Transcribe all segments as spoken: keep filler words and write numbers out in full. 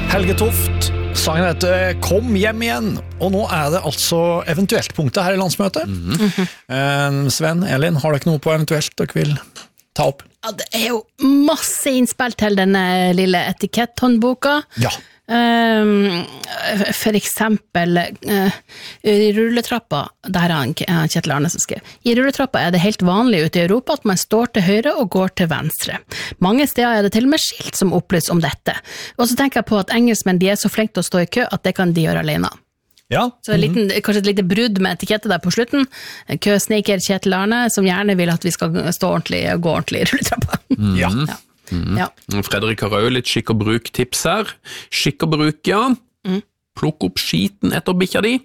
Helge Toft, sangen heter Kom hjem igjen, og nå er det altså eventuelt punktet her i landsmøtet. Mm-hmm. Sven, Elin, har dere noe på eventuelt dere vil ta opp? Ja, det er jo masse innspill til denne lille etiketthåndboka. Ja. Um, for eksempel uh, i rulletrappa, det her er Kjetil Arne som skrev, i rulletrappa er det helt vanlig ute i Europa at man står til høyre og går til venstre. Mange steder er det til og med skilt som opplyser om dette. Og så tenker jeg på at engelskmenn de er så flinke til å stå i kø at det kan de gjøre alene. Ja. Så en liten, kanskje et lite brudd med etikette der på slutten. Køsniker Kjetil Arne som gjerne vil at vi skal stå ordentlig og gå ordentlig i rulletrappa. Mm. Ja. Ja. Mm. Ja. Fredrik har også litt skikk og bruk tips her. Skikk og bruk, ja. Mm. Plukk opp skiten etter bikkja di.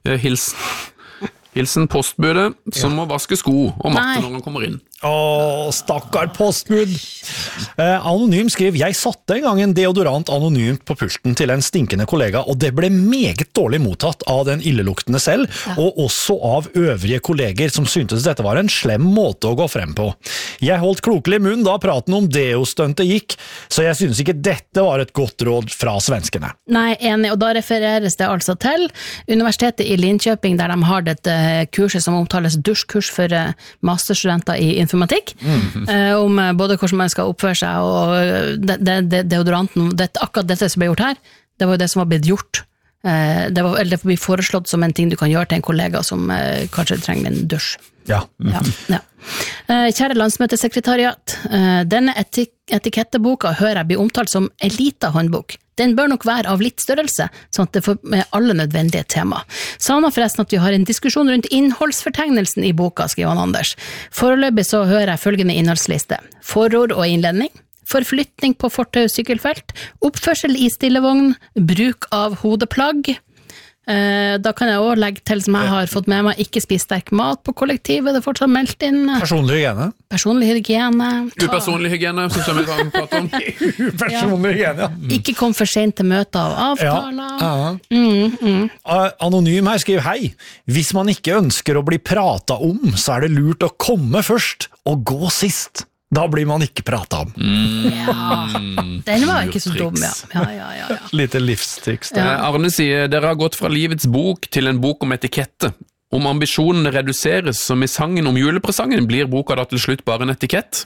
Hilsen, hilsen postbudet som ja. Må vaske sko og matte når han kommer inn. Åh, stakkar postbud. Eh, Anonym skriver, jeg satte en gang en deodorant anonymt på pulten til en stinkende kollega, og det ble meget dårlig mottatt av den illeluktende selv, ja. Og også av øvrige kolleger som syntes dette var en slem måte å gå frem på. Jeg holdt klokelig munn da praten om deostuntet gikk, så jeg synes ikke dette var et godt råd fra svenskene. Nei, enig, og da refereres det altså til Universitetet i Linköping, der de har dette kurset som omtales dusjkurs for masterstudenter i informatikk, mm-hmm. eh, om både hvordan man skal oppføre seg og det, det, det, deodoranten, det, akkurat dette som ble gjort her, det var jo det som var blitt gjort. Eh, det, var, eller det blir foreslått som en ting du kan gjøre til en kollega som eh, kanskje trenger en dusj. Ja. Mm-hmm. Ja, ja. Eh, kjære landsmøtesekretariat, eh, denne etik- etiketteboka hører jeg bli omtalt som en liten håndbok. Den bør nok være av litt størrelse, sånn at det får med alle nødvendige tema. Sa han forresten at vi har en diskusjon rundt innholdsfortegnelsen i boka, skriver han Anders. Foreløpig så hører jeg følgende innholdsliste. Forord og innledning, forflytning på fortau sykkelfelt, oppførsel i stillevogn, bruk av hodeplagg. Eh, da kan jeg også legge til som jeg har fått med meg, ikke spise sterk mat på kollektivet, det er fortsatt meldt inn. Personlig hygiene. Personlig hygiene. Ta... Upersonlig hygiene, synes jeg vi kan prate om. Upersonlig hygiene, ja. Mm. Ikke kom for sent til møter og avtaler. Ja, ja. Mm, mm. Anonym her skriver, hei, hvis man ikke ønsker å bli pratet om, så er det lurt å komme først og gå sist. Da blir man ikke pratet om. Mm. Ja, den var ikke så dum, ja. Ja, ja, ja, ja. Lite livstriks. Ja. Arne sier, dere har gått fra livets bok til en bok om etikette. Om ambisjonene reduseres, som i sangen om julepresangen, blir boka da til slutt bare en etikett?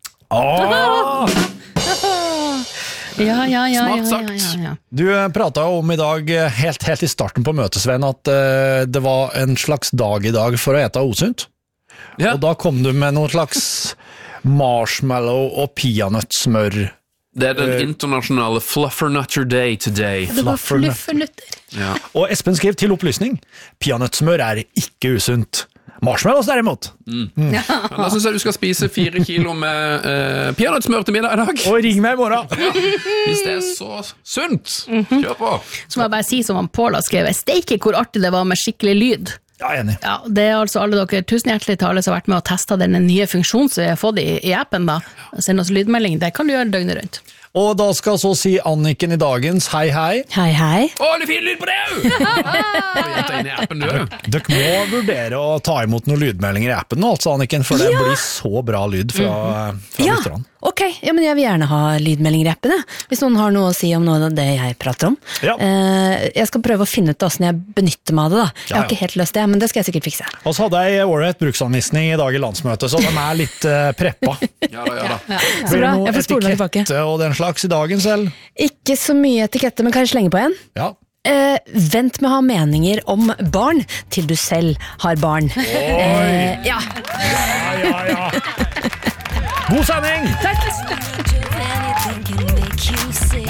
Åh! Ja, ja, ja, Smart sagt. ja, ja, ja. Du pratet om i dag, helt, helt i starten på møtet, Sven, at uh, det var en slags dag i dag for å ete osunt. Ja. Og da kom du med noen slags marshmallow og peanøttsmør. Det er den uh, internasjonale Fluffernutter Day today. Det var fluffernutter. Ja. Og Espen skrev til opplysning, peanøttsmør er ikke usunt. Marshmallows derimot. Mm. Mm. Ja. Da synes jeg du skal spise fire kilo med uh, peanøttsmør til middag i dag. Og ring meg i morgen. Ja. Hvis det er så sunt, kjør på. Så må jeg bare si som han Paul har skrevet, steike hvor artig det var med skikkelig lyd. Ja, enig. Ja, det er altså alle dere, tusen hjertelig til alle som har vært med og testet denne nye funksjonen som vi har fått i, i appen da. Send oss lydmelding, det kan du gjøre døgnet rundt. Og da skal så si Anniken i dagens hei hei. Hei hei. Å, det er fin lyd på det jo! inn i appen, du. Dere må vurdere å ta imot noen lydmeldinger i appen nå, altså Anniken, for det ja. Blir så bra lyd fra, fra ja. lytterne. Ok, ja, men jeg vil gjerne ha lydmeldinger i appen, ja. Hvis noen har noe å si om noe av det jeg prater om. Ja. Eh, jeg skal prøve å finne ut hvordan jeg benytter meg av det da. Jeg har ja, ja. ikke helt løst det, men det skal jeg sikkert fikse. Og så hadde jeg ålreit bruksanvisning i dag i landsmøtet, så de er litt uh, preppa. Ja da, ja da. Ja, ja. Så bra, jeg får spole meg tilbake. Etikette og den slags i dagen selv? Ikke så mye etikette, men kan jeg slenge på en? Ja. Eh, vent med å ha meninger om barn til du selv har barn. Oi! Eh, ja. Ja, ja, ja. God sending! Takk!